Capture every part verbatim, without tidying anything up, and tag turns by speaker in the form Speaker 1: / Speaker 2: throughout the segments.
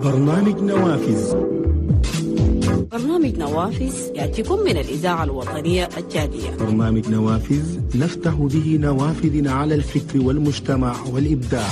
Speaker 1: برنامج نوافذ.
Speaker 2: برنامج نوافذ يأتيكم من الإذاعة الوطنية التشادية.
Speaker 1: برنامج نوافذ نفتح به نوافذ على الفكر والمجتمع والإبداع.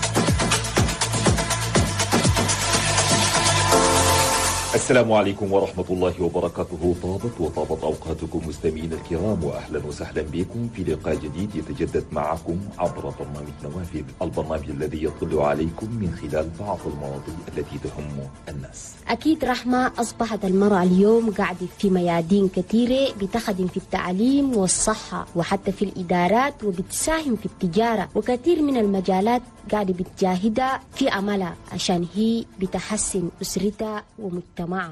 Speaker 3: السلام عليكم ورحمة الله وبركاته. طابت وطابت أوقاتكم مستمعين الكرام، وأهلا وسهلا بكم في لقاء جديد يتجدد معكم عبر برنامج نوافذ، البرنامج الذي يطلع عليكم من خلال بعض المواضيع التي تهم الناس.
Speaker 4: أكيد رحمة، أصبحت المرأة اليوم قاعدة في ميادين كثيرة، بتخدم في التعليم والصحة وحتى في الإدارات، وبتساهم في التجارة وكثير من المجالات قاعدة بتجاهدها في عملها عشان هي بتحسن أسرتها ومجتمعها.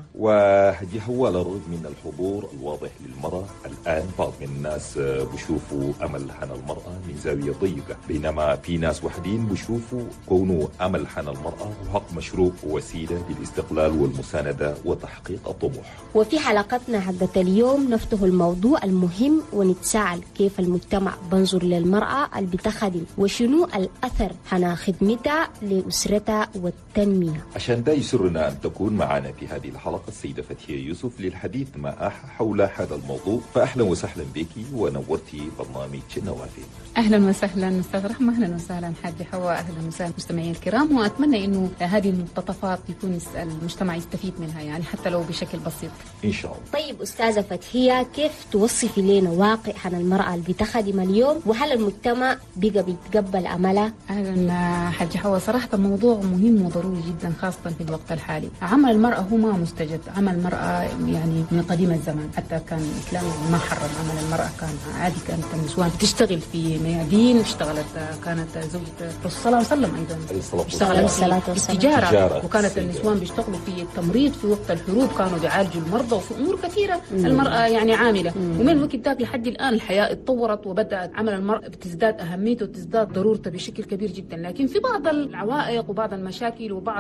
Speaker 3: وجهوا على الرغم من الحضور الواضح للمرأة الآن، بعض من الناس بشوفوا أمل حن المرأة من زاوية ضيقة، بينما في ناس وحدين بشوفوا كونه أمل حن المرأة حق مشروع ووسيلة للاستقلال والمساندة وتحقيق الطموح.
Speaker 4: وفي حلقتنا حقت اليوم نفتح الموضوع المهم ونتساءل كيف المجتمع بنظر للمرأة اللي بتخدم، وشنو الأثر حنا خدمتها لأسرتها والتنمية.
Speaker 3: عشان ده يسرنا أن تكون معنا في هذه الحلقة السيدة فتحية يوسف للحديث معها حول هذا الموضوع. فأهلا وسهلا بك ونورتي برنامج نوافذ.
Speaker 5: أهلا وسهلا أستاذ رحمة، أهلا وسهلا حاجة حواء، أهلا وسهلا مستمعين الكرام، وأتمنى إنه هذه المقتطفات يكون المجتمع يستفيد منها، يعني حتى لو بشكل بسيط إن شاء الله.
Speaker 4: طيب أستاذة فتحية، كيف توصفي لنا واقع عن المرأة اللي بتخدم اليوم، وهل المجتمع بقى بيتقبل عملها؟
Speaker 5: أهلا حاجة حواء، صراحة الموضوع مهم وضروري جدا خاصة في الوقت الحالي. عمل المرأة هو ما مستجد، عمل المرأة يعني من قديم الزمان، حتى كان الإسلام ما حرم عمل المرأة، كان عادي، كانت النسوان بتشتغل في ميادين، اشتغلت كانت زوجة الرسول صلى الله عليه وسلم أيضا اشتغلت في التجارة، وكانت النسوان بيشتغلوا في التمريض في وقت الحروب، كانوا بيعالجوا المرضى، وفي أمور كثيرة مم. المرأة يعني عاملة مم. ومن الوقت ذاك لحد الآن الحياة اتطورت، وبدأت عمل المرأة بتزداد أهميته وتزداد ضرورته بشكل كبير جدا، لكن في بعض العوائق وبعض المشاكل وبعض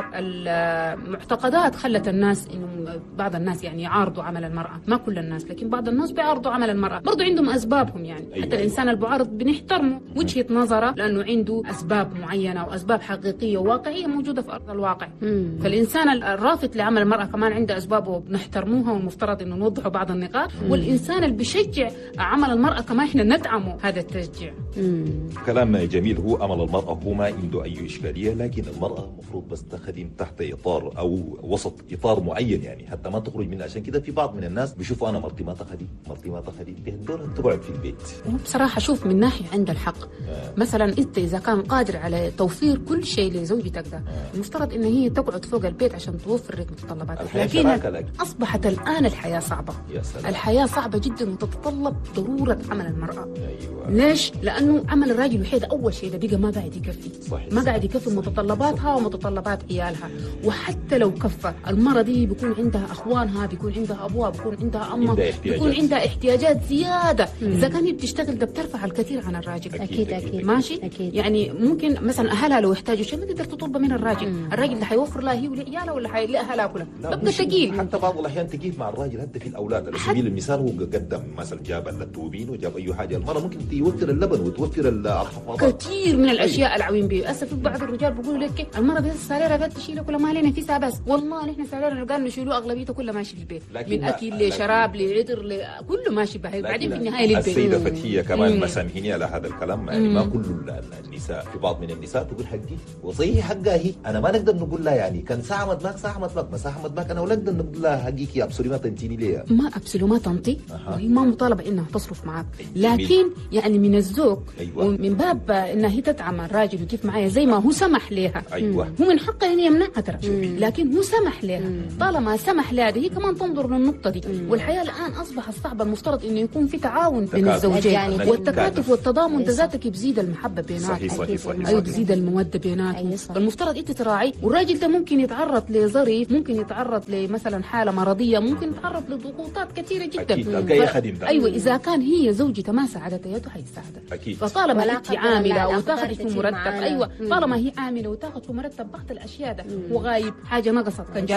Speaker 5: المعتقدات خلت الناس إنه بعض الناس يعني يعارضوا عمل المرأة، ما كل الناس لكن بعض الناس بيعارضوا عمل المرأة، برضو عندهم أسبابهم يعني. أيوة. حتى الإنسان البعارض بنحترمه وجهة نظره لأنه عنده أسباب معينة وأسباب حقيقية وواقعية موجودة في أرض الواقع. مم. فالإنسان الرافض لعمل المرأة كمان عنده أسبابه بنحترموها، والمفترض إنه نوضحوا بعض النقاط. مم. والإنسان اللي بيشجع عمل المرأة كمان إحنا ندعمه هذا التشجيع. مم.
Speaker 3: كلام جميل. هو عمل المرأة هو ما عنده أي إشكالية، لكن المرأة مفروض بس تخدم تحت إطار أو وسط إطار معين، يعني حتى ما تخرج منه. عشان كده في بعض من الناس بيشوفوا أنا مرتي ما تخدم مرتي ما تخدم بهدور تقعد في البيت.
Speaker 5: بصراحة شوف من ناحية عند الحق. آه. مثلا أنت إذا كان قادر على توفير كل شيء لزوجتك ده، آه. المفترض إن هي تقعد فوق البيت عشان توفر لك متطلباتها، لكن أصبحت الآن الحياة صعبة. الحياة صعبة جدا وتتطلب ضرورة عمل المرأة. أيوة. ليش؟ لأنه عمل الراجل الوحيد أول شيء ده بقى ما قاعد يكفي. صحيح. ما قاعد يكفي متطلباتها ومتطلبات عيالها، وحتى لو كفى المرأة دي بيكون عندها أخوانها، بيكون عندها أبوها، بيكون عندها أمها، بيكون عندها احتياجات زيادة. مم. إذا كان هي بتشتغل ده بترفع الكثير عن الراجل.
Speaker 4: أكيد أكيد
Speaker 5: ماشي.
Speaker 4: أكيد.
Speaker 5: يعني ممكن مثلا أهلها لو يحتاجوا شيء ما تقدر تطلبه من الراجل. مم. الراجل اللي حيوفر لها هي ولعيالها ولا حي لأهلها كلها ببقى ثقيل.
Speaker 3: حتى بعض الأحيان ثقيل مع الراجل حتى في الأولاد. على سبيل المثال هو قدم مثلا جاب اللتوبين وجاب أي حاجة، المرأة ممكن توفر اللبن وتوفر الحفاضات،
Speaker 5: كثير من الأشياء العوين بيه. أسف بعض الرجال بيقولوا لك المرأة بس سالرة بس تشيله كل ما علينا فيها، بس والله نحن سالرة قال نشيلوه أغلبيته كله ماشي في البيت، من أكل لشراب لعطر كله ماشي به، بعدين في النهاية للبيت.
Speaker 3: السيدة فتحية كمان مسامحيني على هذا الكلام، يعني ما كل النساء، في بعض من النساء تقول حقي وصحيح حقها هي، أنا ما نقدر نقول لها يعني كان ساعة مدماك ساعة مدماك مساحة مدماك، أنا ولا نقدر نقول لها حقيقي يا أبصري ما تنتيني ليه،
Speaker 5: ما أبصري ما تنطي. أه. وهي ما مطالبة إنها تصرف معك، لكن يعني من الذوق. أيوة. ومن باب إنها هي تدعم الراجل وكيف معايا زي ما هو سمح لها. أيوة. هو من حقها إن يمنعها ترى، لكن هو سمح لها. طالما سمح لها هي كمان تنظر للنقطة دي. مم. والحياة الآن أصبحت صعبة، المفترض إنه يكون في تعاون بين الزوجين، يعني والتكاتف والتضامن ذاتك بيزيد المحبة بيناتهم.
Speaker 3: صحيح صحيح صحيح.
Speaker 5: أيوة بيزيد المودة بيناتهم. فالمفترض أنت تراعي، والراجل ده ممكن يتعرض لظرف، ممكن يتعرض لمثلا حالة مرضية، ممكن يتعرض لضغوطات كثيرة جدا.
Speaker 3: أكيد. ف...
Speaker 5: أيوة إذا كان هي زوجته ما ساعدته يده حيساعدها. أكيد. فطالما أنت عاملة وتاخذ في مرتب، أيوة طالما هي عاملة وتاخذ في مرتب بعض الأشياء ده وغايب حاجة نقصت كان جابتها شنو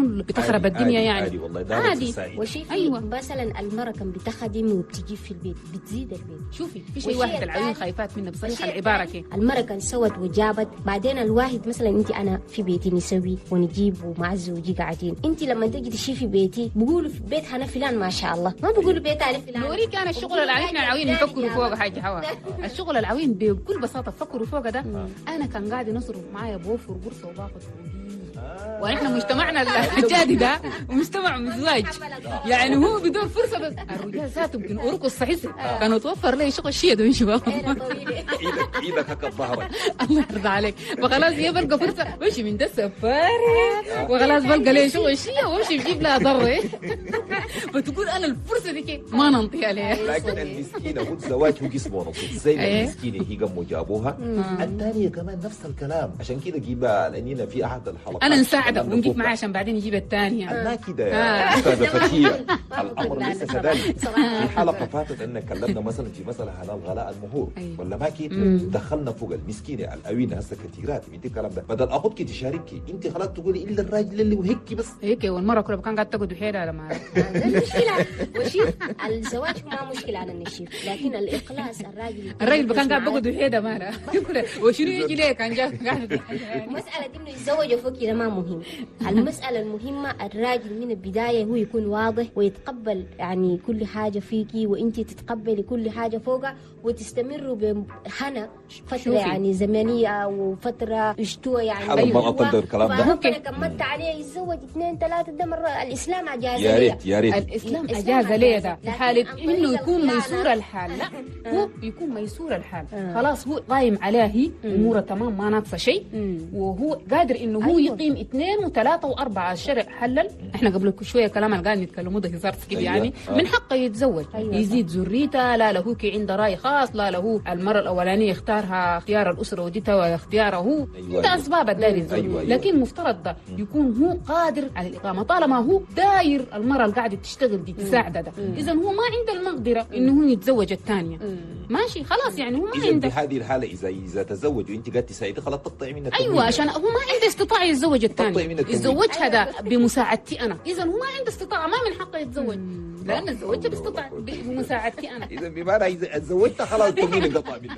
Speaker 5: شنو بتخرب
Speaker 3: عادي
Speaker 5: الدنيا
Speaker 3: عادي
Speaker 5: يعني
Speaker 3: عادي والله ده
Speaker 5: عادي.
Speaker 3: السعيد.
Speaker 4: وشيء
Speaker 5: أيوة.
Speaker 4: مثلا المرأة كان بتخدم وبتجيب في البيت بتزيد البيت.
Speaker 5: شوفي في شيء
Speaker 4: والشيء
Speaker 5: واحد العيون
Speaker 4: الثاني-
Speaker 5: خايفات منه بصريح
Speaker 4: والشيء
Speaker 5: العباره
Speaker 4: الثاني،
Speaker 5: كده.
Speaker 4: المرأة كان سوت وجابت، بعدين الواحد مثلا انت انا في بيتي نسوي ونجيب ومع زوجي قاعدين، انت لما تجي تشي في بيتي بقولوا في بيت هنا فلان ما شاء الله، ما بقولوا بيت على فلان.
Speaker 5: نوري كان الشغل العوين احنا العوين نفكروا فوق حاجه حوا الشغل العوين بكل بساطه فكروا فوق ده. انا كان قاعد نصرف معايا بوفر قرصه وباخذ فوقيه. ونحن مجتمعنا الجادي ده مجتمع مزواج، يعني هو بدون فرصه بس الرجال ذاته يمكن ارقص صحيح كانوا توفر لي شغل شيء ده مش باخذ.
Speaker 3: ايدك ايدك هكا ظهرك.
Speaker 5: الله يرضى عليك. فخلاص هي بلقى فرصه بمشي من ده السفاري وخلاص بلقى لي شغل شيء وامشي بجيب لها ضري. فتقول انا الفرصه دي كده ما ننطي عليها.
Speaker 3: لكن المسكينه هو الزواج هو قسمه نصيب زي ما
Speaker 5: إيه.
Speaker 3: المسكينه هي قاموا جابوها، الثانيه كمان نفس الكلام. عشان كده جيبها لاننا في احد الحلقات
Speaker 5: انا نساعده
Speaker 3: تكلمنا
Speaker 5: ونجيب
Speaker 3: فوق.
Speaker 5: معاه عشان بعدين يجيب الثانيه.
Speaker 3: ما كده
Speaker 5: آه.
Speaker 3: يا استاذه فتيه الامر
Speaker 4: لا،
Speaker 3: ليس
Speaker 4: لا،
Speaker 3: كذلك.
Speaker 4: صراحة.
Speaker 3: في حلقه فاتت ان تكلمنا مثلا في مساله هلال غلاء المهور
Speaker 5: أيوة.
Speaker 3: ولا ما كده دخلنا فوق المسكينه الأوينة هسه كثيرات انت الكلام ده بدل اخذك تشاركي انت خلاص تقولي الا الراجل اللي وهيك بس
Speaker 5: هيك والمره كلها كان قاعد تقعد وحيدها لما
Speaker 4: ده المشكلة. وشيف الزواج ما مشكلة على النشيف، لكن الإخلاص الراجل
Speaker 5: الراجل كان قاعد بقعد وحيدها مالا وشنو يجي ليه كان جاي قاعد.
Speaker 4: مسألة إنه يتزوج فوق كده ما مهم. المسألة المهمة الراجل من البداية هو يكون واضح ويتقبل يعني كل حاجة فيكي وأنت تتقبلي كل حاجة فوقها وتستمروا بهنا فترة
Speaker 5: شوفي.
Speaker 4: يعني زمنية وفترة اشتوى يعني.
Speaker 3: حرام
Speaker 4: أيوة.
Speaker 3: ما أقدر الكلام ده.
Speaker 4: فربنا كملت عليه يتزوج اثنين ثلاثة ده مرة الإسلام أجاز
Speaker 3: يا
Speaker 4: ليه.
Speaker 3: ريت يا ريت
Speaker 5: الاسلام
Speaker 4: الإسلام
Speaker 5: اجاز ليه ده
Speaker 4: أجاز.
Speaker 5: في حاله
Speaker 4: لكن عن
Speaker 5: انه
Speaker 4: طريق
Speaker 5: يكون
Speaker 4: الخيانة.
Speaker 5: ميسور الحال. لا هو يكون ميسور الحال خلاص هو قايم عليه هي اموره تمام ما ناقصه شيء وهو قادر انه هو
Speaker 4: أيوة.
Speaker 5: يقيم اثنين وثلاثه واربعه. الشرع حلل احنا قبل شويه كلام اللي قاعد نتكلموا ده هزار كده
Speaker 3: أيوة.
Speaker 5: يعني
Speaker 3: آه.
Speaker 5: من حقه يتزوج
Speaker 4: أيوة.
Speaker 5: يزيد ذريته. لا له كي عنده راي خاص، لا له المره الاولانيه اختارها اختيار الاسره وديتها واختياره هو
Speaker 3: أيوة.
Speaker 5: ده اسباب الداري يتزوج.
Speaker 3: أيوة. أيوة.
Speaker 5: لكن مفترض ده يكون هو قادر على الاقامه طالما هو داير المره اللي قاعده تشتغل دي تساعده ده. اذا هو ما عنده المقدره انه هو يتزوج الثانيه ماشي خلاص يعني هو ما
Speaker 3: اذا
Speaker 5: عنده.
Speaker 3: في هذه الحاله اذا اذا تزوج وانت قاعد تساعدي خلاص تقطعي منها التمويل.
Speaker 5: ايوه عشان هو ما عنده استطاعه يتزوج
Speaker 3: تقطعي
Speaker 5: الثاني
Speaker 3: من التمويل.
Speaker 5: يتزوجها ده بمساعدتي انا. اذا هو ما عنده استطاعه ما من حقه يتزوج لان الزوجه باستطاع بمساعدتي انا.
Speaker 3: اذا بمعنى اذا تزوجتها خلاص التمويل انقطع منك.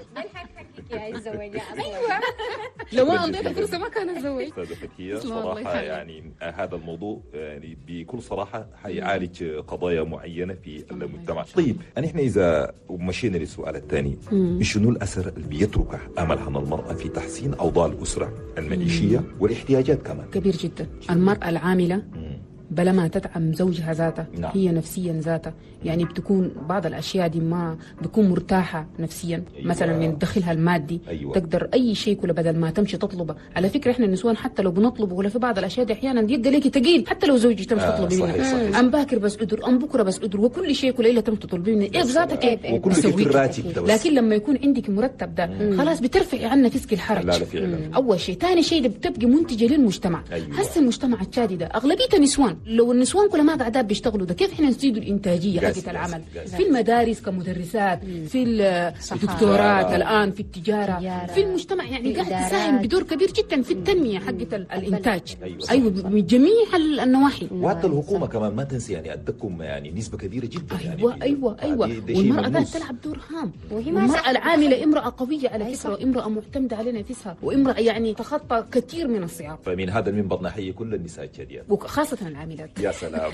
Speaker 4: ايوه
Speaker 5: لو ما انطيته فرصه ما كان اتزوج.
Speaker 3: استاذه فتيه
Speaker 5: اسمع الله
Speaker 3: صراحه
Speaker 5: يخليك.
Speaker 3: يعني هذا الموضوع يعني بكل صراحه حيعالج قضايا معينه في المجتمع. طيب نحن اذا مشينا للسؤال الثاني شنو الاثر اللي بيتركه املها المراه في تحسين اوضاع الاسره المعيشيه والاحتياجات كمان؟
Speaker 5: كبير جدا. المراه العامله بلا ما تدعم زوجها ذاته
Speaker 3: نعم.
Speaker 5: هي نفسيا ذاته يعني بتكون بعض الاشياء دي ما بتكون مرتاحه نفسيا.
Speaker 3: أيوة.
Speaker 5: مثلا من دخلها المادي
Speaker 3: أيوة.
Speaker 5: تقدر اي شيء كله بدل ما تمشي تطلبه. على فكره احنا النسوان حتى لو بنطلبه ولا في بعض الاشياء دي احيانا يبقى ليكي ثقيل حتى لو زوجك تمشي
Speaker 3: آه،
Speaker 5: تطلبي
Speaker 3: صحيح،
Speaker 5: منه
Speaker 3: صحيح.
Speaker 5: ام باكر بس ادر ام بكره بس ادر وكل شيء كله الا تمشي تطلبي منه ايه بذاتك ايه
Speaker 3: وكل شيء في
Speaker 5: بسويك.
Speaker 3: الراتب ده بس.
Speaker 5: لكن لما يكون عندك مرتب ده خلاص بترفعي عنا فيسك الحرج.
Speaker 3: لا لا فعلا.
Speaker 5: اول شيء ثاني شيء بتبقي منتجه للمجتمع.
Speaker 3: أيوة.
Speaker 5: هسه المجتمع الشادي ده اغلبيته نسوان. لو النسوان كلها ما قاعدات بيشتغلوا ده كيف احنا نزيدوا الانتاجيه
Speaker 3: قاسي،
Speaker 5: حقت العمل
Speaker 3: قاسي.
Speaker 5: في المدارس كمدرسات في الدكتورات الان في التجاره
Speaker 4: تجارة.
Speaker 5: في المجتمع يعني
Speaker 4: في
Speaker 5: قاعد
Speaker 4: إدارات.
Speaker 5: تساهم بدور كبير جدا في التنميه حقت ال- الانتاج.
Speaker 3: أيوة.
Speaker 5: ايوه من جميع ال- النواحي.
Speaker 3: وحتى الحكومه كمان ما تنسي يعني ادكم يعني نسبه كبيره جدا يعني
Speaker 5: ايوه
Speaker 3: في-
Speaker 5: ايوه ايوه
Speaker 3: دي- دي شيء
Speaker 5: والمراه
Speaker 3: ملموس.
Speaker 5: قاعده تلعب دور هام.
Speaker 4: وهي ما
Speaker 5: والمراه
Speaker 4: صح.
Speaker 5: العامله امراه قويه على
Speaker 4: أي
Speaker 5: فكره
Speaker 4: صح.
Speaker 5: وامراه معتمده على نفسها وامراه يعني تخطى كثير من الصعاب
Speaker 3: فمن هذا المنبر نحيي كل النساء الجديات.
Speaker 5: وخاصه العاملات.
Speaker 3: يا سلام.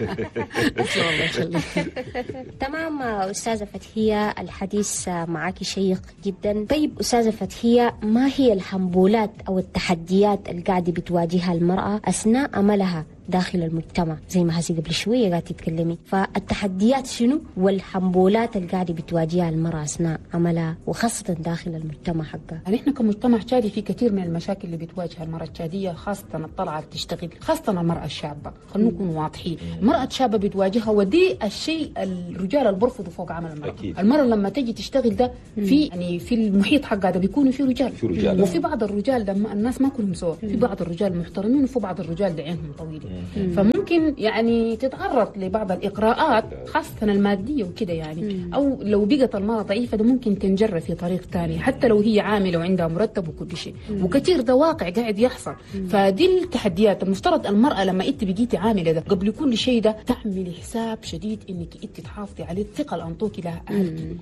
Speaker 5: الله يخليك.
Speaker 4: تمام أستاذة فتحية الحديث معك شيق جدا. طيب أستاذة فتحية ما هي الحنبولات أو التحديات اللي قاعدة بتواجهها المرأة أثناء عملها داخل المجتمع زي ما هسي قبل شوية قاعدة تتكلمي؟ فالتحديات شنو والحنبولات اللي قاعدة بتواجهها المرأة أثناء عملها وخاصة داخل المجتمع حقها؟
Speaker 5: يعني احنا كمجتمع شادي في كثير من المشاكل اللي بتواجه المرأة الشادية خاصة الطلعة تشتغل خاصة المرأة الشابة. خلينا نكون واضحين. المرأة الشابة بتواجهها ودي الشيء الرجال اللي برفضوا فوق عمل المرأة.
Speaker 3: أكيد.
Speaker 5: المرأة لما تجي تشتغل ده في يعني في المحيط حقها ده بيكونوا في رجال.
Speaker 3: في رجال.
Speaker 5: وفي بعض الرجال ده ما- الناس ما كلهم سوا. في بعض الرجال محترمين وفي بعض الرجال ده عينهم طويلة. فممكن يعني تتعرض لبعض الإقراءات خاصة المادية وكده يعني. أو لو بقت المرأة ضعيفة ده ممكن تنجر في طريق ثاني حتى لو هي عاملة وعندها مرتب وكل شيء، وكثير ده واقع قاعد يحصل. فدي التحديات. المفترض المرأة لما انت بقيتي عاملة ده قبل كل شيء ده تعملي حساب شديد انك انت تحافظي على الثقة اللي انطوكي لها اهلك،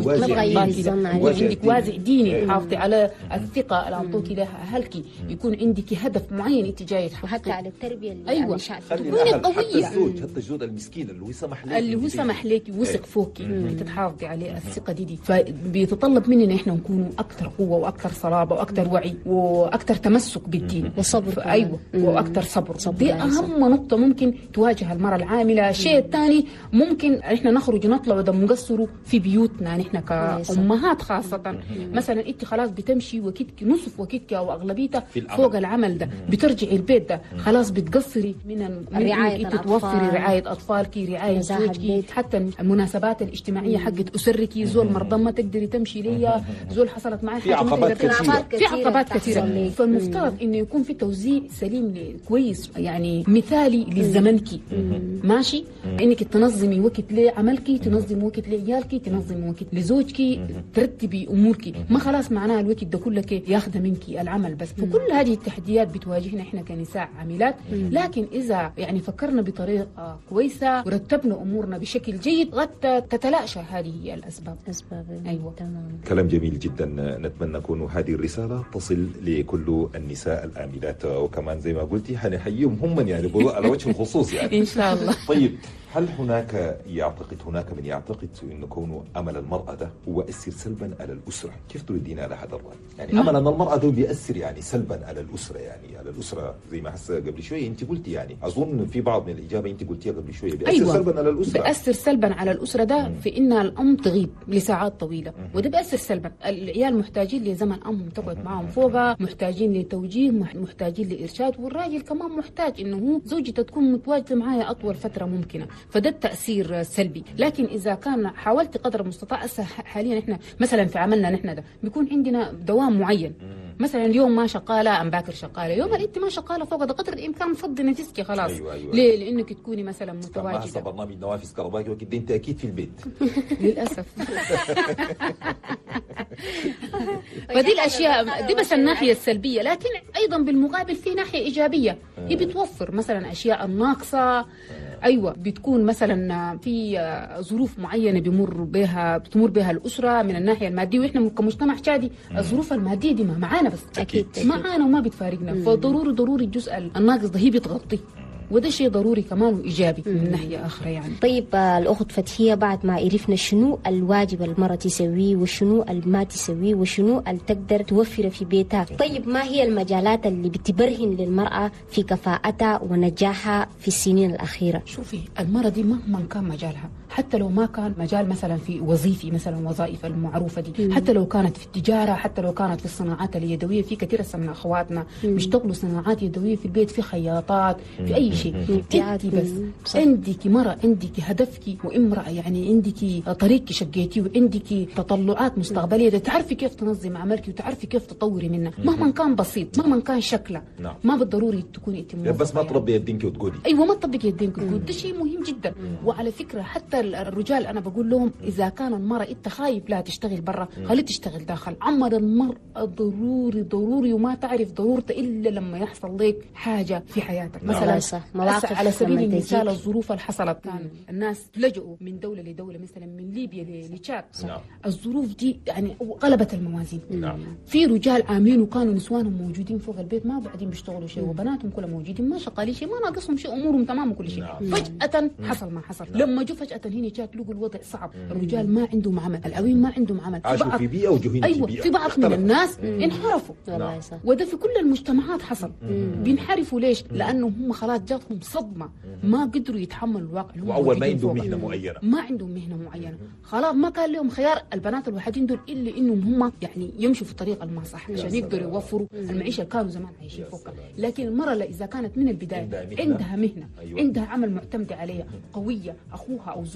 Speaker 5: يكون عندك وازع ديني، تحافظي على الثقة اللي انطوكي لها اهلك، يكون عندك هدف معين انت جاي تحققيه،
Speaker 4: وحتى على التربية اللي
Speaker 5: ايوه
Speaker 3: تكوني
Speaker 5: قوية.
Speaker 3: حتى الزوج حتى الزوج المسكين اللي هو سمح لك
Speaker 5: اللي هو سمح لك وثق فوقي انك تحافظي عليه الثقة دي, دي فبيتطلب مننا احنا نكون اكثر قوة واكثر صلابة واكثر وعي واكثر تمسك بالدين
Speaker 4: وصبر.
Speaker 5: ايوه واكثر صبر. دي اهم نقطة ممكن تواجه المرأة العاملة. الشيء الثاني ممكن احنا نخرج نطلع وده مقصروا في بيوتنا نحن كأمهات خاصة. مثلا انت خلاص بتمشي وكتك نصف وكتك او اغلبيتها فوق العمل ده، بترجعي البيت ده خلاص بتقصري من
Speaker 4: رعاية
Speaker 5: انت توفري رعاية اطفالك، رعاية زوجك، حتى المناسبات الاجتماعية حقت اسرك. زول مرضى ما تقدري تمشي ليا، زول حصلت معي
Speaker 3: في عقبات كثيرة
Speaker 5: في عقبات كثيرة. فالمفترض انه يكون في توزيع سليم كويس يعني مثالي لزمنك ماشي، انك تنظمي وقت لعملك، تنظمي وقت لعيالك، تنظمي وقت لزوجك، ترتبي امورك. ما خلاص معناها الوقت ده كله ياخذ منك العمل بس. فكل هذه التحديات بتواجهنا احنا كنساء عاملات. لكن اذا يعني فكرنا بطريقه كويسه ورتبنا امورنا بشكل جيد قد تتلاشى هذه هي الاسباب.
Speaker 4: اسباب
Speaker 5: ايوه
Speaker 4: تمام.
Speaker 3: كلام جميل جدا. نتمنى كون هذه الرساله تصل لكل النساء العاملات، وكمان زي ما قلتي حنحييهم هم يعني على وجه الخصوص يعني
Speaker 5: ان شاء الله.
Speaker 3: طيب، هل هناك يعتقد هناك من يعتقد أن كون أمل المرأة ده هو يؤثر سلبا على الأسرة؟ كيف تردين على هذا الرأي؟ يعني أمل أن المرأة ده بيأثر يعني سلبا على الأسرة، يعني على الأسرة زي ما حس قبل شوية أنت قلتي، يعني أظن في بعض من الإجابة أنت قلتيها قبل شوية بيأثر أيوة. سلبا على الأسرة.
Speaker 5: بيأثر سلبا على الأسرة ده في إن الأم تغيب لساعات طويلة، وده بيأثر سلبا. العيال محتاجين لزمن أمهم تقعد معهم فوقها، محتاجين لتوجيه، محتاجين لإرشاد، والراجل كمان محتاج إنه هو زوجته تكون متواجدة معايا أطول فترة ممكنة. فده التأثير سلبي. لكن إذا كان حاولت قدر المستطاع، حاليا إحنا مثلا في عملنا نحن ده بيكون عندنا دوام معين. مثلا اليوم ما شغالة أم باكر شغالة، يوم انت ما شغالة فوق ده قدر الإمكان فضي نفسك خلاص.
Speaker 3: أيوة أيوة.
Speaker 5: ليه؟ لأنك تكوني مثلا متواجدة.
Speaker 3: هسه برنامج نوافذ كهربائي وكده أنت أكيد في البيت.
Speaker 5: للأسف. فدي الأشياء دي بس الناحية السلبية، لكن أيضا بالمقابل في ناحية إيجابية. هي بتوفر مثلا أشياء الناقصة. أيوة بتكون مثلا في ظروف معينة بمر بها بتمر بها الأسرة من الناحية المادية، وإحنا كمجتمع شادي الظروف المادية دي معانا بس
Speaker 4: أكيد
Speaker 5: معانا وما بتفارقنا. فضروري ضروري الجزء الناقص ده هي بتغطيه، وده شيء ضروري كمان وإيجابي من ناحية أخرى يعني.
Speaker 4: طيب الأخت فتحية، بعد ما عرفنا شنو الواجب المرأة تسويه وشنو ما تسويه وشنو اللي تقدر توفر في بيتها، طيب ما هي المجالات اللي بتبرهن للمرأة في كفاءتها ونجاحها في السنين الأخيرة؟
Speaker 5: شوفي المرأة دي مهما كان مجالها، حتى لو ما كان مجال مثلا في وظيفي مثلا وظائف المعروفة دي، حتى لو كانت في التجارة، حتى لو كانت في الصناعات اليدوية، في كثير من أخواتنا بيشتغلوا صناعات يدوية في البيت، في خياطات، في أي شيء. انت بس عندك مرة، عندك هدفك وامرأة، يعني عندك طريق شقيتي وعندك تطلعات مستقبلية، تعرفي كيف تنظم عملك وتعرفي كيف تطوري منها مهما كان بسيط، مهما كان شكله.
Speaker 3: نعم.
Speaker 5: ما بالضروري تكوني انت
Speaker 3: بس ما تربي يدينك وتقولي.
Speaker 5: ايوه ما تطبقي يدينك وتقولي، ده شيء مهم جدا. وعلى فكرة حتى الرجال انا بقول لهم اذا كان المرأة انت خايف لا تشتغل برا، خليها تشتغل داخل. عمل المرأة ضروري ضروري، وما تعرف ضرورته الا لما يحصل لك حاجة في حياتك. مثلا على سبيل المثال الظروف اللي حصلت، كان الناس لجؤوا من دولة لدولة، مثلا من ليبيا لتشاد.
Speaker 3: نعم.
Speaker 5: الظروف دي يعني قلبت الموازين.
Speaker 3: نعم.
Speaker 5: في رجال عاملين وكانوا نسوانهم موجودين فوق البيت ما قاعدين بيشتغلوا شيء، وبناتهم كلهم موجودين ما شغالين شيء، ما ناقصهم شيء، امورهم تمام وكل شيء.
Speaker 3: نعم.
Speaker 5: فجأة حصل ما حصل. نعم. لما جو فجأة هنا تشاد لقوا الوضع صعب. الرجال ما عندهم عمل، الأوين ما عندهم عمل،
Speaker 3: عاشوا في بيئة وجوهين
Speaker 5: أيوة
Speaker 3: في بيئة.
Speaker 5: في بعض من الناس انحرفوا.
Speaker 3: نعم.
Speaker 5: وده في كل المجتمعات حصل. بينحرفوا ليش؟ لأنه هم خلاص جاتهم صدمة، ما قدروا يتحملوا الواقع.
Speaker 3: وأول ما عندهم مهنة معينة،
Speaker 5: ما عندهم مهنة معينة، خلاص ما كان لهم خيار البنات الوحيدين دول إلا إنهم هم يعني يمشوا في طريق الما صح عشان يقدروا يوفروا المعيشة اللي كانوا زمان عايشين فوقها. لكن المرأة إذا كانت من البداية عندها مهنة، أيوة. عندها عمل معتمد عليها، قوية، أخوها أو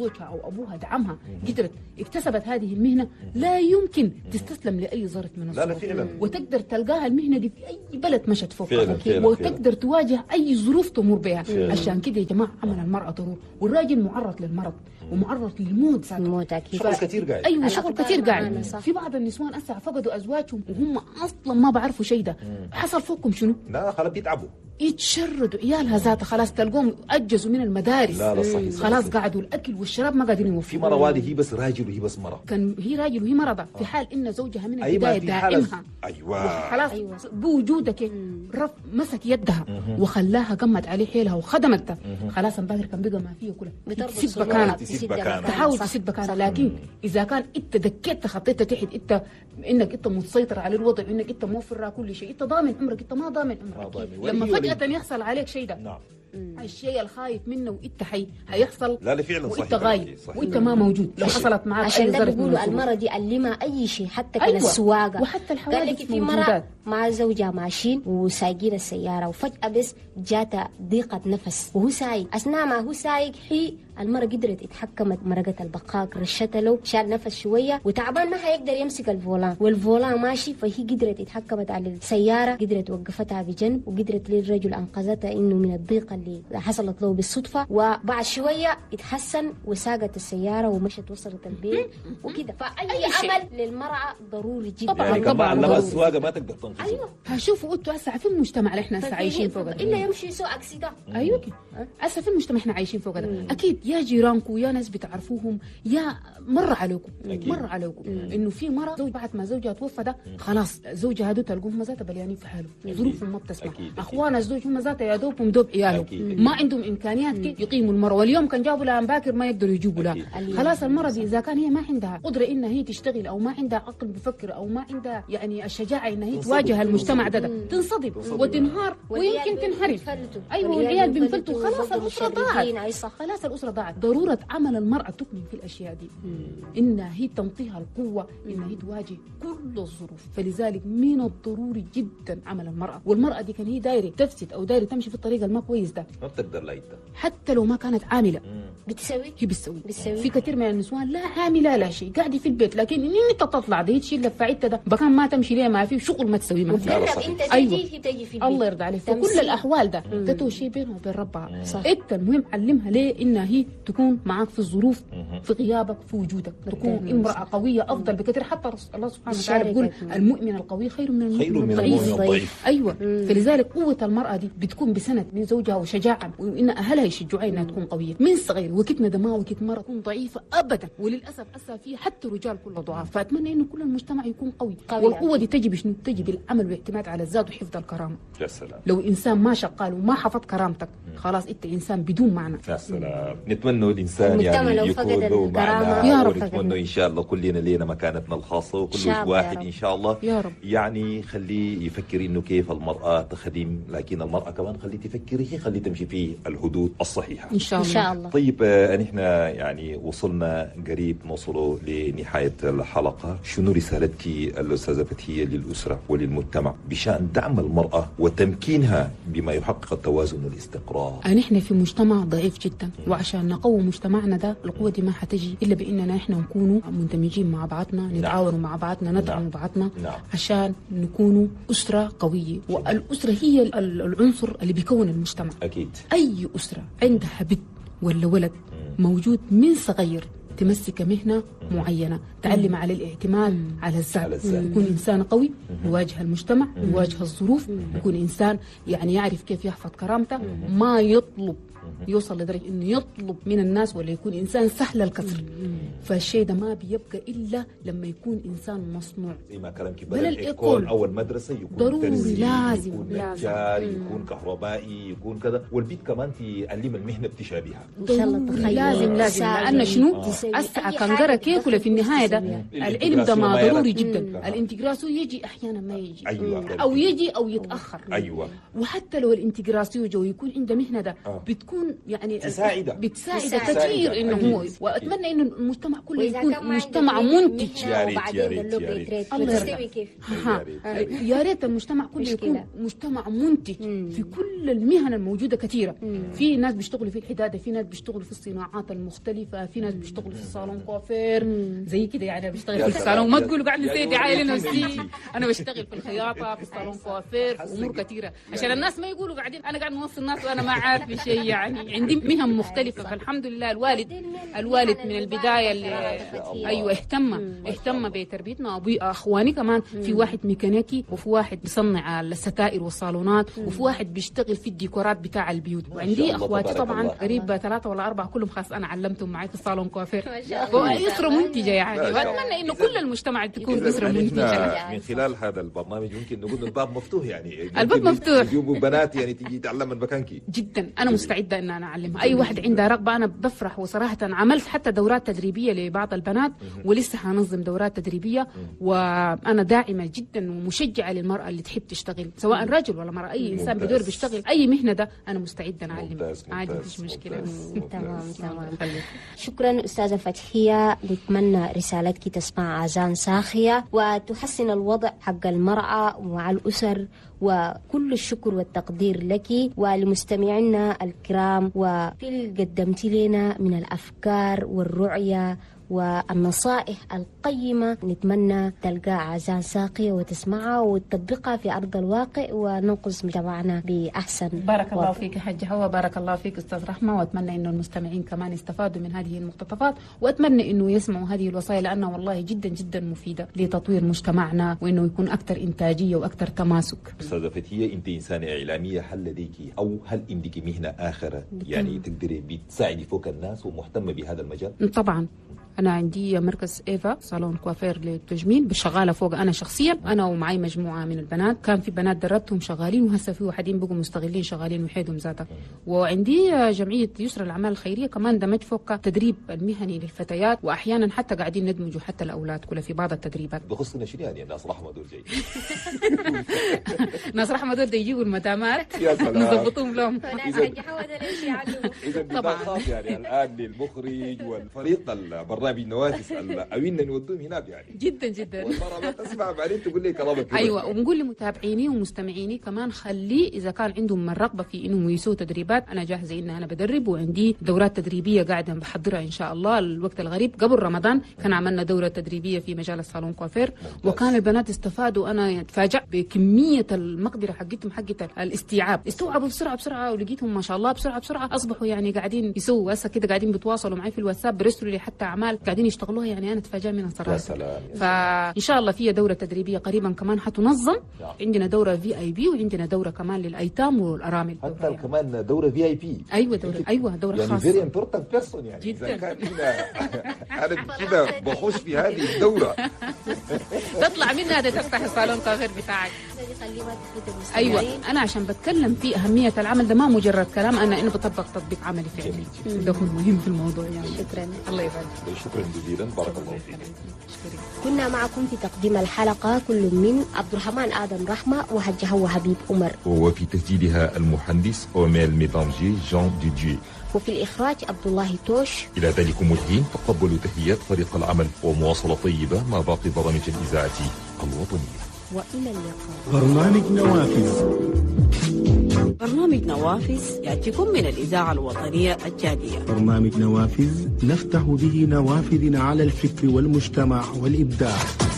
Speaker 5: زوجها أو أبوها دعمها قدرت اكتسبت هذه المهنة لا يمكن تستسلم لأي ظرف من
Speaker 3: لا لا
Speaker 5: الظروف،
Speaker 3: فعلا.
Speaker 5: وتقدر تلقاها المهنة دي في أي بلد مشت فوقها،
Speaker 3: فعلا فعلا
Speaker 5: وتقدر
Speaker 3: فعلا.
Speaker 5: تواجه أي ظروف تمر بها.
Speaker 3: فعلا.
Speaker 5: عشان كده يا جماعة عمل المرأة ضروري، والراجل معرض للمرض ومعرض للموت ذاته.
Speaker 4: الموت أكيد.
Speaker 3: شغل كتير قاعد.
Speaker 5: ايوه شغل
Speaker 4: الأخبار
Speaker 5: كتير
Speaker 4: معانا
Speaker 5: قاعد.
Speaker 4: صح.
Speaker 5: في بعض النسوان اسا فقدوا ازواجهم وهم اصلا ما بعرفوا شيء ده. حصل فوقهم شنو؟
Speaker 3: لا خلاص بيتعبوا.
Speaker 5: يتشردوا عيالها ذاتها خلاص تلقوهم اجزوا من المدارس.
Speaker 3: لا لا صحيح صحيح.
Speaker 5: خلاص قعدوا الاكل والشراب ما قاعدين
Speaker 3: في
Speaker 5: يوفروا.
Speaker 3: مرة واحدة هي بس راجل وهي بس مرة.
Speaker 5: كان هي راجل وهي مرضى في حال ان زوجها من
Speaker 3: أيوة
Speaker 5: البدايه
Speaker 3: في حالة.
Speaker 5: دائمها.
Speaker 3: أيوة.
Speaker 5: خلاص
Speaker 4: أيوة.
Speaker 5: بوجودك رف مسك يدها وخلاها قمت عليه حيلها وخدمتها. خلاص امبارح كان بقى ما فيه كلها تسد مكانها،
Speaker 3: تسد مكانها.
Speaker 5: تحاول
Speaker 4: صح.
Speaker 5: تسد مكانها. لكن اذا كان انت دكيت خطيت تحت انت انك انت مسيطر على الوضع وانك انت موفر كل شيء، انت ضامن عمرك، انت ما ضامن
Speaker 3: ما
Speaker 5: عمرك.
Speaker 3: ضامن.
Speaker 5: لما
Speaker 3: ولي
Speaker 5: فجاه
Speaker 3: ولي.
Speaker 5: يحصل عليك شيء ده،
Speaker 3: نعم.
Speaker 5: الشيء الخايف منه وانت حي هيحصل.
Speaker 3: لا لا فعلا
Speaker 5: وانت
Speaker 3: صحيح.
Speaker 5: غايب
Speaker 3: صحيح.
Speaker 5: وانت ما موجود. لو حصلت معك
Speaker 4: عشان
Speaker 5: اي
Speaker 4: ده
Speaker 5: ظرف من
Speaker 4: بيقولوا
Speaker 5: الظروف.
Speaker 4: المرة دي علمها أي شيء، حتى كان
Speaker 5: أيوة.
Speaker 4: السواقة.
Speaker 5: وحتى الحوادث
Speaker 4: قال لك في مرة
Speaker 5: موجودات.
Speaker 4: مع زوجها ماشيين وسايقين السيارة وفجأة بس جاتها ضيقة نفس وهو سايق. أثناء ما هو سايق هي المرة قدرت اتحكمت، مرقت البقاق رشتها له، شال نفس شوية وتعبان ما هيقدر يمسك الفولان والفولان ماشي، فهي قدرت اتحكمت على السيارة، قدرت وقفتها بجنب وقدرت للرجل أنقذتها إنه من الضيقة اللي حصلت له بالصدفة، وبعد شوية اتحسن وساقت السيارة ومشت وصلت البيت وكده. فأي عمل للمرأة ضروري جدا.
Speaker 5: طبعاً.
Speaker 3: يعني كمان
Speaker 5: طبعاً
Speaker 3: علمها
Speaker 5: ضروري.
Speaker 3: السواقة ما تقدر تنقذه.
Speaker 4: أيوة.
Speaker 5: هشوفوا انتوا هسه في المجتمع اللي احنا هسه عايشين فوق ده.
Speaker 4: إلا يمشي يسوق أكسيدا.
Speaker 5: ايوه كده. هسه في المجتمع احنا عايشين فوق ده. اكيد يا جيرانكم يا ناس بتعرفوهم يا مر عليكم
Speaker 3: أكيد.
Speaker 5: مر عليكم انه في مره زوج بعد ما زوجها توفى ده خلاص زوجها هذول تلقوهم هم ذاتها بليانين في حاله، ظروفهم ما بتسمح.
Speaker 3: أكيد.
Speaker 5: اخوان الزوج هم ذاتها يا دوبهم دوب عيالهم
Speaker 3: أكيد.
Speaker 5: ما عندهم امكانيات كيف يقيموا المراه، واليوم كان جابوا لها باكر ما يقدروا يجيبوا لها.
Speaker 3: أكيد.
Speaker 5: خلاص المراه دي اذا كان هي ما عندها قدره انها هي تشتغل او ما عندها عقل بفكر او ما عندها يعني الشجاعه انها هي
Speaker 3: تنصدم.
Speaker 5: تواجه المجتمع ده, ده. تنصدم
Speaker 3: تنصدم.
Speaker 5: وتنهار ويمكن تنحرف. ايوه والعيال بينفلتوا خلاص الاسره ضاعت. خلاص الاسره ضاعت. ضروره عمل المراه تكمن في الاشياء دي انها هي تنطيها القوه انها هي تواجه كل الظروف. فلذلك من الضروري جدا عمل المراه، والمراه دي كان هي دايره تفسد او دايره تمشي في الطريق الما كويس ده
Speaker 3: ما بتقدر لا انت.
Speaker 5: حتى لو ما كانت عامله
Speaker 4: بتسوي
Speaker 5: هي بتسوي.
Speaker 4: بتسوي.
Speaker 5: في كثير من النسوان لا عامله لا شيء قاعده في البيت، لكن ان انت تطلع دي تشيل لفعتها ده بكان ما تمشي ليه ما في شغل ما تسوي ما في.
Speaker 3: لا،
Speaker 4: جرب
Speaker 3: صحيح.
Speaker 4: انت تجي
Speaker 5: أيوة.
Speaker 4: هي تجي في البيت.
Speaker 5: الله يرضى عليك. فكل
Speaker 4: تمثيل.
Speaker 5: الاحوال ده ده تو شيء بينها وبين ربها.
Speaker 4: صح.
Speaker 5: انت المهم علمها ليه انها هي تكون معك في الظروف في غيابك في وجودك، تكون امراه قويه افضل بكثير. حتى الله سبحانه وتعالى بيقول
Speaker 4: تشارك.
Speaker 5: المؤمن القوي خير من
Speaker 3: خير
Speaker 5: المؤمن
Speaker 3: من
Speaker 5: الضعيف.
Speaker 3: المؤمن الضعيف.
Speaker 5: ايوه. فلذلك قوه المراه دي بتكون بسند من زوجها وشجاعه، وان اهلها يشجعوها انها تكون قويه من صغير. وكتنا ده ما وكت مره تكون ضعيفه ابدا، وللاسف اسا فيه حتى الرجال كله ضعاف. فاتمنى انه كل المجتمع يكون قوي,
Speaker 4: قوي.
Speaker 5: والقوه دي تجي بشنو؟ تجي بالعمل والاعتماد على الذات وحفظ الكرامه.
Speaker 3: يا سلام.
Speaker 5: لو انسان ما شغال وما حفظ كرامتك خلاص انت انسان بدون معنى.
Speaker 3: يا سلام. نتمنى الانسان
Speaker 4: المجتمع
Speaker 3: يعني
Speaker 4: لو
Speaker 3: يكون
Speaker 4: فقد
Speaker 3: له
Speaker 4: الكرامة
Speaker 3: معنى،
Speaker 5: يا رب.
Speaker 3: ونتمنى ان شاء الله كلنا لينا مكانتنا الخاصه وكل
Speaker 4: شاء الله
Speaker 3: واحد
Speaker 4: يا رب.
Speaker 3: ان شاء الله
Speaker 5: يا رب.
Speaker 3: يعني خليه يفكر انه كيف المراه تخدم، لكن المراه كمان خليه تفكر هي خليه تمشي في الحدود الصحيحه.
Speaker 5: ان شاء
Speaker 4: ان
Speaker 5: الله.
Speaker 4: شاء الله.
Speaker 3: طيب آه، نحن يعني وصلنا قريب نوصلوا لنهاية الحلقة. شنو رسالتك الأستاذة فتحية للأسرة وللمجتمع بشأن دعم المرأة وتمكينها بما يحقق التوازن والاستقرار؟
Speaker 5: نحن في مجتمع ضعيف جدا، وعشان نقوي مجتمعنا ده القوة دي ما حتجي إلا بإننا إحنا نكونوا مندمجين مع بعضنا، نتعاونوا مع بعضنا، ندعم
Speaker 3: نعم.
Speaker 5: بعضنا
Speaker 3: نعم.
Speaker 5: عشان نكونوا أسرة قوية. والأسرة هي ال- العنصر اللي بيكون المجتمع.
Speaker 3: أكيد.
Speaker 5: أي أسرة عندها بنت ولا ولد موجود من صغير تمسك مهنة معينة، تعلم على الاعتماد على الذات،
Speaker 3: على الذات.
Speaker 5: يكون إنسان قوي يواجه المجتمع يواجه الظروف، يكون إنسان يعني يعرف كيف يحفظ كرامته، ما يطلب يوصل لدرجة إنه يطلب من الناس ولا يكون إنسان سهل الكسر. فالشيء ده ما بيبقى إلا لما يكون إنسان مصنوع.
Speaker 3: زي ما كلامك
Speaker 5: بل
Speaker 3: بدل
Speaker 5: الإيكول.
Speaker 3: الإيكول أول مدرسة يكون
Speaker 5: ضروري،
Speaker 3: ترزي،
Speaker 5: لازم،
Speaker 3: يكون
Speaker 5: لازم.
Speaker 3: نجار، يكون كهربائي، يكون كذا، والبيت كمان تعلم المهنة بتشابهها.
Speaker 4: ان شاء الله
Speaker 5: ضروري،
Speaker 4: تخيل
Speaker 5: لازم لازم
Speaker 4: تساعد،
Speaker 5: لأن شنو
Speaker 4: تسوي
Speaker 5: أسعى
Speaker 4: أي
Speaker 5: كنقرة
Speaker 4: حاجة
Speaker 5: كيف كله في النهايه ده العلم ده ما ضروري جدا. الانتجراسيون يجي احيانا ما يجي،
Speaker 3: أيوة.
Speaker 5: او يجي او يتاخر.
Speaker 3: ايوه
Speaker 5: وحتى لو الانتجراسيون جو يكون عنده مهنه ده
Speaker 3: آه.
Speaker 5: بتكون يعني
Speaker 3: تساعده
Speaker 5: بتساعد
Speaker 4: تساعد.
Speaker 5: كثير انه هو،
Speaker 3: أكيد.
Speaker 5: واتمنى انه المجتمع كله
Speaker 4: وإذا
Speaker 5: يكون
Speaker 4: كان ما
Speaker 5: مجتمع
Speaker 4: عنده
Speaker 5: منتج.
Speaker 3: يا ريت،
Speaker 4: وبعدين
Speaker 3: يا ريت،
Speaker 4: اللوب
Speaker 3: يا ريت.
Speaker 4: يتريد
Speaker 5: الله
Speaker 4: بتستوي
Speaker 5: يرضى.
Speaker 4: كيف؟
Speaker 5: ها. يا ريت المجتمع كله
Speaker 4: مشكلة.
Speaker 5: يكون مجتمع منتج في كل المهن الموجوده كثيره. في ناس بيشتغلوا في الحداده، في ناس بيشتغلوا في الصناعات المختلفه، في ناس بيشتغلوا في الصالون كوافير زي كده. يعني انا بشتغل
Speaker 3: يا
Speaker 5: في الصالون، ما
Speaker 3: سلام.
Speaker 5: تقولوا قاعد
Speaker 3: يعني
Speaker 5: نسيت دعايه
Speaker 3: والله
Speaker 5: لنفسي. انا بشتغل في الخياطه، في الصالون كوافير، امور كثيره عشان الناس ما يقولوا قاعدين انا قاعد نوصل الناس وانا ما عارف شيء. يعني عندي مهن مختلفه، فالحمد لله الوالد الوالد من البدايه اللي ايوه اهتم اهتم بتربيتنا. ابوي اخواني كمان في واحد ميكانيكي، وفي واحد بيصنع الستائر والصالونات، وفي واحد بيشتغل في الديكورات بتاع البيوت. وعندي اخواتي طبعا قريب ثلاثه ولا اربعه كلهم خاص انا علمتهم معي في الصالون كوافير. اسره منتجه يعني. واتمنى انه كل المجتمع تكون اسره منتجه.
Speaker 3: من خلال هذا البرنامج ممكن نقول الباب مفتوح، يعني
Speaker 5: الباب مفتوح.
Speaker 3: يجيبوا بنات يعني تيجي تعلم من مكانك.
Speaker 5: جدا انا مستعده ان انا اعلمها. اي واحد عنده رغبه انا بفرح. وصراحه عملت حتى دورات تدريبيه لبعض البنات، ولسه هنظم دورات تدريبيه. وانا داعمه جدا ومشجعه للمراه اللي تحب تشتغل، سواء رجل ولا مراه، اي انسان بدور بيشتغل اي مهنه ده انا مستعده اعلم عادي، مفيش مشكله.
Speaker 4: تمام تمام. شكرا استاذه فتحيه. نتمنى رسالتك تسمع اذان صاخيه وتحسن الوضع حق المراه مع الاسر. وكل الشكر والتقدير لك ولمستمعينا الكرام، وفي اللي قدمت لنا من الافكار والرؤيه والنصائح القيمة. نتمنى تلقى أذان ساقية وتسمعها وتطبقها في أرض الواقع وننقذ مجتمعنا بأحسن.
Speaker 5: بارك الله فيك حاج هوا، بارك الله فيك أستاذ رحمة. وأتمنى إنه المستمعين كمان يستفادوا من هذه المقتطفات، وأتمنى إنه يسمعوا هذه الوصايا لأنها والله جدا جدا مفيدة لتطوير مجتمعنا وإنه يكون أكثر إنتاجية وأكثر تماسك.
Speaker 3: أستاذة فتحية، أنت إنسانة إعلامية، هل لديك أو هل عندك مهنة آخرة يعني تقدري بتساعدي فوق الناس ومهتمة بهذا المجال؟
Speaker 5: طبعا أنا عندي مركز إيفا صالون كوافير للتجميل، شغالة فوق أنا شخصيا، أنا ومعي مجموعة من البنات. كان في بنات دربتهم شغالين، وهسه في واحدين بقوا مستغلين شغالين وحيدهم ذاتها. وعندي جمعية يسرى الأعمال الخيرية كمان دمج فوق تدريب المهني للفتيات، وأحيانا حتى قاعدين ندمجوا حتى الأولاد كلها في بعض التدريبات.
Speaker 3: بخصنا شنو يعني الناس رحمة دول جاي
Speaker 5: ناس رحمة دول يجيبوا المدامات
Speaker 3: يا سلام.
Speaker 5: نظبطهم لهم.
Speaker 3: إذا
Speaker 5: طبعا
Speaker 3: خاص يعني الآن للمخرج والفريق البرنامج نوافذ أوينا نودوهم هناك يعني
Speaker 5: جدا جدا.
Speaker 3: والمرة ما تسمع بعدين تقول لي كلامك كده.
Speaker 5: ايوه، ونقول لمتابعيني ومستمعيني كمان خلي اذا كان عندهم الرغبه في انهم يسووا تدريبات، انا جاهزه ان انا بدرب، وعندي دورات تدريبيه قاعده بحضرها ان شاء الله. الوقت الغريب قبل رمضان كان عملنا دوره تدريبيه في مجال الصالون كوافير، وكان البنات استفادوا. انا تفاجأت بكميه المقدره حقتهم حقت الاستيعاب، استوعبوا بسرعه بسرعه، ولقيتهم ما شاء الله بسرعه بسرعه اصبحوا يعني قاعدين يسووا هسه كده، قاعدين بيتواصلوا معي في الواتساب، بيرسلوا لي حتى اعمال قاعدين يشتغلوها. يعني انا اتفاجأ منها صراحه.
Speaker 3: يا سلام.
Speaker 5: فان شاء الله في دوره تدريبيه قريبا كمان حتنظم. عندنا دوره في اي بي، وعندنا دوره كمان للايتام والارامل.
Speaker 3: حتى يعني. كمان دوره في اي بي.
Speaker 5: ايوه دوره ايوه دوره
Speaker 3: يعني
Speaker 5: خاصه.
Speaker 3: يعني فيري امبورتنت بيرسون يعني
Speaker 5: جدا.
Speaker 3: اذا كان انا انا كده بخش في هذه الدوره
Speaker 5: تطلع منها ده تفتح الصالون كافير بتاعك. ايوه انا عشان بتكلم في اهميه العمل ده، ما مجرد كلام، انا انه بطبق تطبيق عملي فعلي. ده هو المهم في الموضوع يعني.
Speaker 4: شكرا.
Speaker 5: الله يبارك.
Speaker 3: شكرا جزيلا، بارك الله فيك.
Speaker 4: كنا معكم في تقديم الحلقة كل من عبد الرحمن آدم رحمة وحج هوا حبيب عمر،
Speaker 3: وفي تسجيلها المهندس أوميل ميدانجي جان ديديو،
Speaker 4: وفي الإخراج عبد الله توش.
Speaker 3: إلى ذلكم الحين تقبلوا تحيات فريق العمل ومواصلة طيبة مع باقي برامج الإذاعة الوطنية.
Speaker 4: وإلى اللقاء.
Speaker 1: برنامج نوافذ.
Speaker 2: برنامج نوافذ يأتيكم من الإذاعة الوطنية التشادية.
Speaker 1: برنامج نوافذ نفتح به نوافذ على الفكر والمجتمع والإبداع.